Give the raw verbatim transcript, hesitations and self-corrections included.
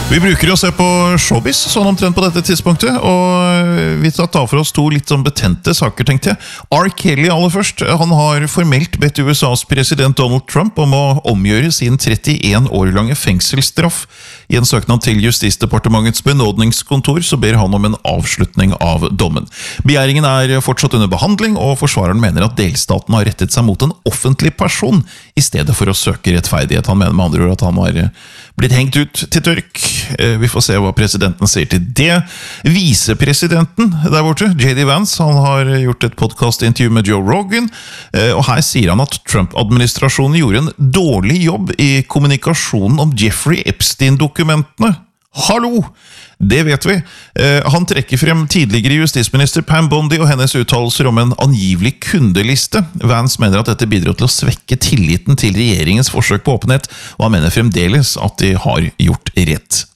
Vi bruker å se på showbiz sånn omtrent på dette tidspunktet, og vi tar for oss to litt sånn betente saker, tenkte jeg. R. Kelly aller først. Han har formelt bedt U S A's president Donald Trump om å omgjøre sin trettien år lange fengselsstraff. I en søknad til Justisdepartementets benådningskontor så ber han om en avslutning av dommen. Begjæringen er fortsatt under behandling, og forsvareren mener at delstaten har rettet seg mot en offentlig person i stedet for å søke rettferdighet. Han mener med andre ord at han har blitt hengt ut til tørk. Vi får se hva presidenten sier til det. Visepresidenten der borte, J D Vance, han har gjort et podcast-intervju med Joe Rogan, og her sier han at Trump-administrasjonen gjorde en dårlig jobb i kommunikasjonen om Jeffrey Epstein-dokumentene. Hallo! Det vet vi. Han trekker frem tidligere justisminister Pam Bondi og hennes uttalelser om en angivelig kundeliste. Vance mener at dette bidrar til å svekke tilliten til regjeringens forsøk på åpenhet, og han mener fremdeles at de har gjort rett.